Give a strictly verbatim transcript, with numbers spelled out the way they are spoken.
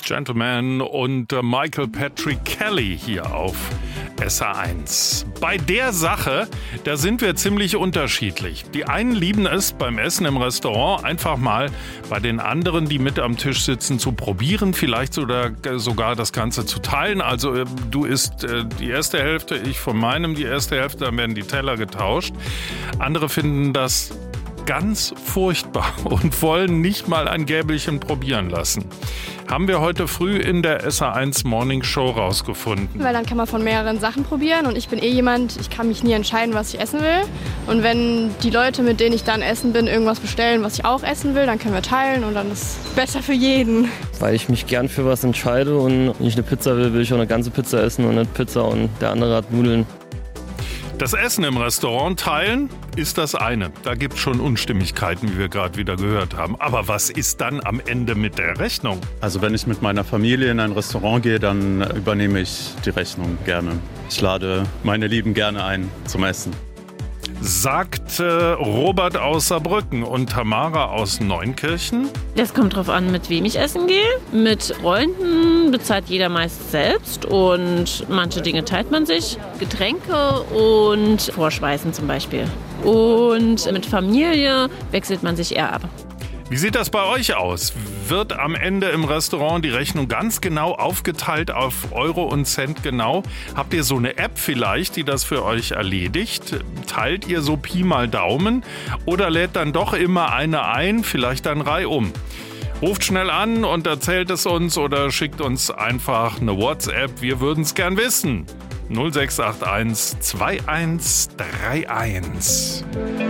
Gentleman und äh, Michael Patrick Kelly hier auf S R eins. Bei der Sache, da sind wir ziemlich unterschiedlich. Die einen lieben es beim Essen im Restaurant einfach mal bei den anderen, die mit am Tisch sitzen, zu probieren, vielleicht sogar, sogar das Ganze zu teilen. Also äh, du isst äh, die erste Hälfte, ich von meinem die erste Hälfte, dann werden die Teller getauscht. Andere finden das ganz furchtbar und wollen nicht mal ein Gäbelchen probieren lassen. Haben wir heute früh in der S R eins Morning Show rausgefunden. Weil dann kann man von mehreren Sachen probieren und ich bin eh jemand, ich kann mich nie entscheiden, was ich essen will. Und wenn die Leute, mit denen ich dann essen bin, irgendwas bestellen, was ich auch essen will, dann können wir teilen und dann ist es besser für jeden. Weil ich mich gern für was entscheide und wenn ich eine Pizza will, will ich auch eine ganze Pizza essen und nicht Pizza und der andere hat Nudeln. Das Essen im Restaurant teilen ist das eine. Da gibt es schon Unstimmigkeiten, wie wir gerade wieder gehört haben. Aber was ist dann am Ende mit der Rechnung? Also wenn ich mit meiner Familie in ein Restaurant gehe, dann übernehme ich die Rechnung gerne. Ich lade meine Lieben gerne ein zum Essen. Sagt äh, Robert aus Saarbrücken und Tamara aus Neunkirchen. Das kommt drauf an, mit wem ich essen gehe. Mit Freunden bezahlt jeder meist selbst und manche Dinge teilt man sich. Getränke und Vorspeisen zum Beispiel. Und mit Familie wechselt man sich eher ab. Wie sieht das bei euch aus? Wird am Ende im Restaurant die Rechnung ganz genau aufgeteilt auf Euro und Cent genau? Habt ihr so eine App vielleicht, die das für euch erledigt? Teilt ihr so Pi mal Daumen oder lädt dann doch immer eine ein, vielleicht dann reihum? Ruft schnell an und erzählt es uns oder schickt uns einfach eine WhatsApp. Wir würden es gern wissen. null sechs acht eins zwei eins drei eins.